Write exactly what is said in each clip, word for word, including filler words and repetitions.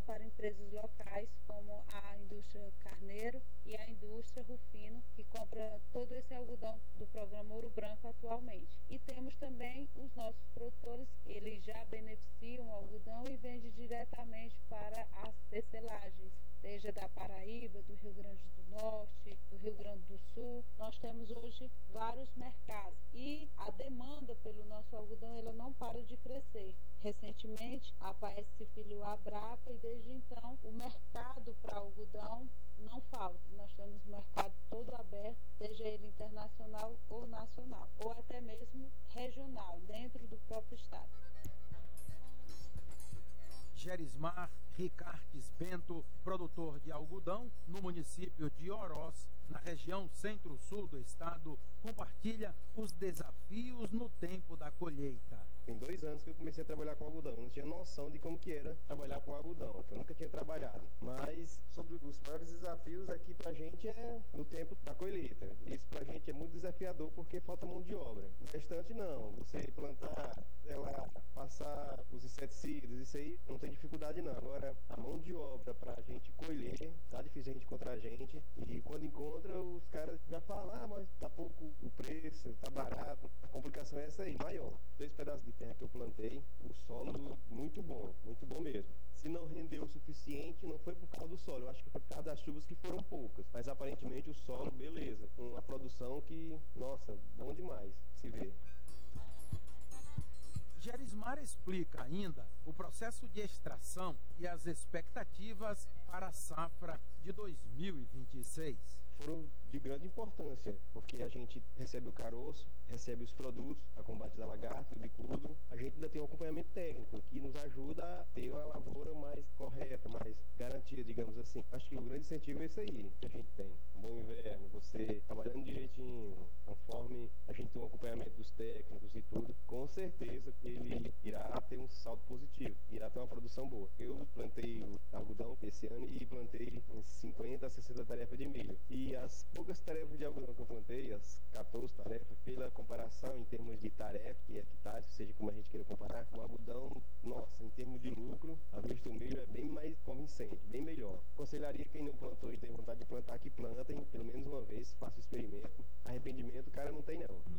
para empresas locais como a indústria Carneiro e a indústria Rufino, que compra todo esse algodão do programa Ouro Branco atualmente. E temos também os nossos produtores, eles já beneficiam o algodão e vendem diretamente para as tecelagens, seja da Paraíba, do Rio Grande do Norte, do Rio Grande do Sul. Nós temos hoje vários mercados e a demanda pelo nosso algodão ela não para de crescer. Recentemente, a APAESC se filiou à Brapa e desde então o mercado para algodão não falta. Nós temos o mercado todo aberto, seja ele internacional ou nacional, ou até mesmo regional, dentro do próprio estado. Gerismar Ricartes Bento, produtor de algodão no município de Oroz, na região centro-sul do estado, compartilha os desafios no tempo da colheita. Tem dois anos que eu comecei a trabalhar com algodão, eu não tinha noção de como que era trabalhar com algodão, eu nunca tinha trabalhado. Mas sobre os maiores desafios aqui pra gente é no tempo da colheita. Isso pra gente é muito desafiador porque falta mão de obra. No restante não, você plantar, sei lá, passar os inseticidas, isso aí não tem dificuldade não. Agora a mão de obra pra gente colher, tá difícil a gente encontrar a gente. E quando encontra, os caras já falam, ah, mas tá pouco o preço, tá barato. A complicação é essa aí, maior. Dois pedaços de terra que eu plantei, o solo muito bom, muito bom mesmo. Se não rendeu o suficiente, não foi por causa do solo, eu acho que foi por causa das chuvas que foram poucas. Mas aparentemente o solo, beleza, com uma produção que, nossa, bom demais se vê. Gerismar explica ainda o processo de extração e as expectativas para a safra de dois mil e vinte e seis. Foram de grande importância, porque a gente recebe o caroço, recebe os produtos a combate da lagarta, do bicudo. A gente ainda tem um acompanhamento técnico que nos ajuda a ter uma lavoura mais correta, mais garantida, digamos assim. Acho que o grande incentivo é isso aí que a gente tem. Um bom inverno, você trabalhando direitinho, conforme a gente tem um acompanhamento dos técnicos e tudo, com certeza ele irá ter um saldo positivo, irá ter uma produção boa. Eu plantei o algodão esse ano e plantei uns cinquenta a sessenta tarefas de milho. E as poucas tarefas de algodão que eu plantei, as quatorze tarefas, pela comparação em termos de tarefa e hectares, seja como a gente queira comparar, o algodão, nossa, em termos de lucro, a vista do milho é bem mais convincente, bem melhor. Aconselharia quem não plantou e tem vontade de plantar, que plantem, pelo menos uma vez, faça o experimento. Arrependimento o cara não tem não.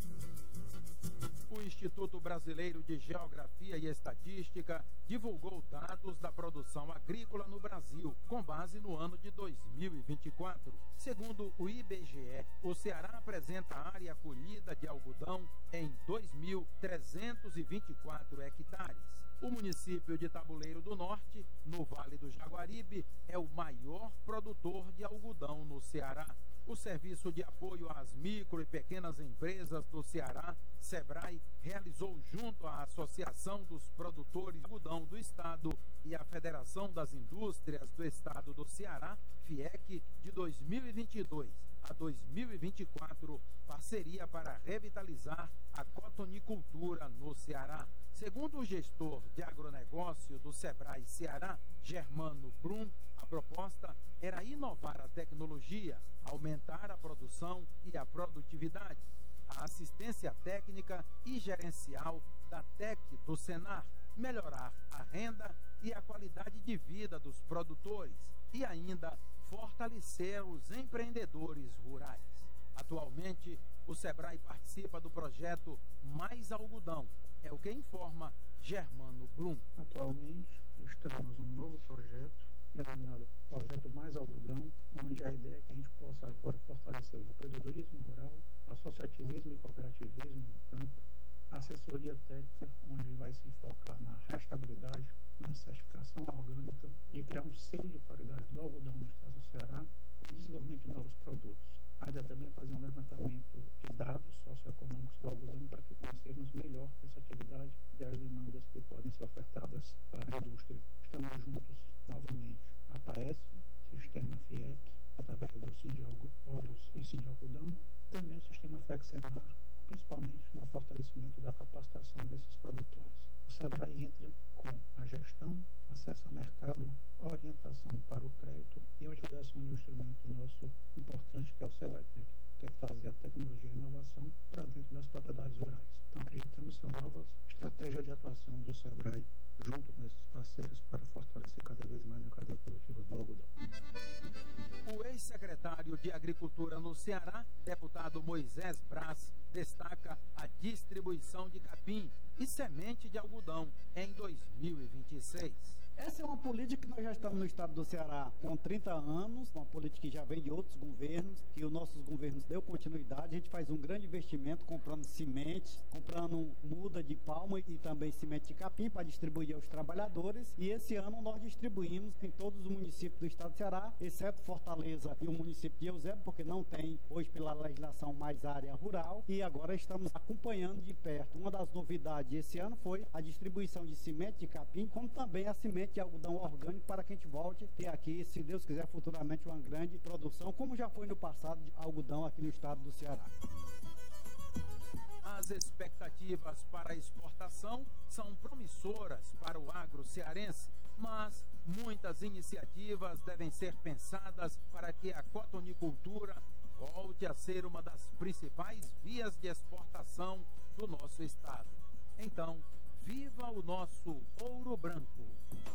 O Instituto Brasileiro de Geografia e Estatística divulgou dados da produção agrícola no Brasil, com base no ano de dois mil e vinte e quatro. Segundo o I B G E, o Ceará apresenta área colhida de algodão em dois mil trezentos e vinte e quatro hectares. O município de Tabuleiro do Norte, no Vale do Jaguaribe, é o maior produtor de algodão no Ceará. O Serviço de Apoio às Micro e Pequenas Empresas do Ceará, SEBRAE, realizou junto à Associação dos Produtores de Algodão do Estado e à Federação das Indústrias do Estado do Ceará, FIEC, de dois mil e vinte e dois a dois mil e vinte e quatro, parceria para revitalizar a cotonicultura no Ceará. Segundo o gestor de agronegócio do SEBRAE Ceará, Germano Brum, a proposta era inovar a tecnologia, aumentar a produção e a produtividade, a assistência técnica e gerencial da T E C do Senar, melhorar a renda e a qualidade de vida dos produtores e ainda fortalecer os empreendedores rurais. Atualmente, o SEBRAE participa do projeto Mais Algodão, é o que informa Germano Brum. Atualmente, estamos um novo projeto, denominado Projeto Mais Algodão, onde a ideia é que a gente possa agora fortalecer o empreendedorismo rural, associativismo e cooperativismo no campo, assessoria técnica, onde vai se focar na rastreabilidade, na certificação orgânica e criar um selo de qualidade do algodão no estado do Ceará, com desenvolvimento de novos produtos. A ideia também é fazer um levantamento de dados socioeconômicos do algodão para que conhecermos melhor essa atividade e as demandas que podem ser ofertadas para a indústria. Estamos juntos novamente, a APAESC, Sistema FIEC, através do Sindialgodos e Sindialgodão, também o Sistema FEC-Senar, principalmente no fortalecimento da capacitação desses produtores. O SEBRAE entra com a gestão, acesso ao mercado, orientação para o crédito e a utilização de um instrumento nosso importante que é o SEBRAE-Tec, que é fazer a tecnologia e a inovação para dentro das propriedades rurais. Então, acreditamos que são novas estratégias de atuação do SEBRAE junto com esses parceiros para fortalecer cada vez mais Agricultura no Ceará, deputado Moisés Braz destaca a distribuição de capim e semente de algodão em dois mil e vinte e seis. Essa é uma política que nós já estamos no estado do Ceará com trinta anos, uma política que já vem de outros governos, que os nossos governos deu continuidade. A gente faz um grande investimento comprando semente, comprando muda de palma e também semente de capim para distribuir aos trabalhadores. E esse ano nós distribuímos em todos os municípios do estado do Ceará, exceto Fortaleza e o município de Eusébio, porque não tem hoje pela legislação mais área rural. E agora estamos acompanhando de perto. Uma das novidades esse ano foi a distribuição de semente de capim, como também a semente de algodão orgânico, para que a gente volte a ter aqui, se Deus quiser, futuramente uma grande produção, como já foi no passado, de algodão aqui no estado do Ceará. As expectativas para a exportação são promissoras para o agro cearense, mas muitas iniciativas devem ser pensadas para que a cotonicultura volte a ser uma das principais vias de exportação do nosso estado. Então, viva o nosso ouro branco!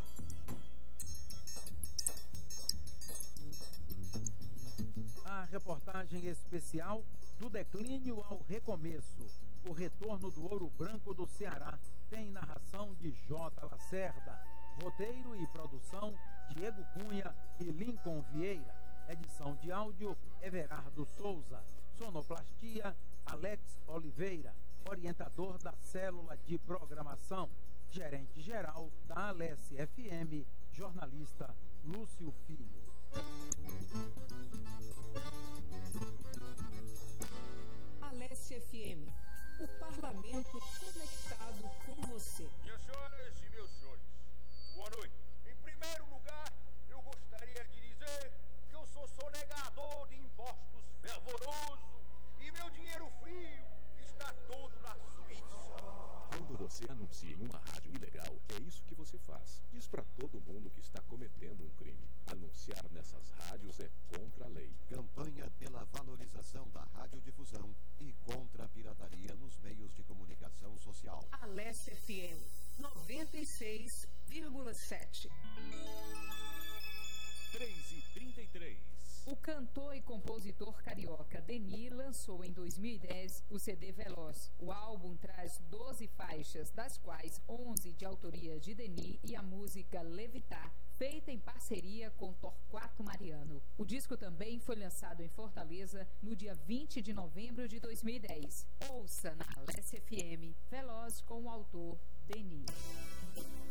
A reportagem especial do declínio ao recomeço, o retorno do ouro branco do Ceará, tem narração de J. Lacerda, roteiro e produção Diego Cunha e Lincoln Vieira, edição de áudio Everardo Souza, sonoplastia Alex Oliveira, orientador da célula de programação, gerente-geral da Alesse F M, jornalista Lúcio Filho. Alesse F M, o parlamento conectado com você. Minhas senhoras e meus senhores, boa noite. Em primeiro lugar, eu gostaria de dizer que eu sou sonegador de impostos fervoroso e meu dinheiro frio está todo na Suíça. Quando você anuncia em uma rádio ilegal, é isso que você faz. Diz pra todo mundo que está cometendo um crime. Anunciar nessas rádios é contra a lei. Campanha pela valorização da radiodifusão e contra a pirataria nos meios de comunicação social. Alesse F M noventa e seis vírgula sete. três e trinta e três. O cantor e compositor carioca Deni lançou em dois mil e dez o C D Veloz. O álbum traz doze faixas, das quais onze de autoria de Deni e a música Levitar, feita em parceria com Torquato Mariano. O disco também foi lançado em Fortaleza no dia vinte de novembro de dois mil e dez. Ouça na Alesse F M, Veloz com o autor Deni.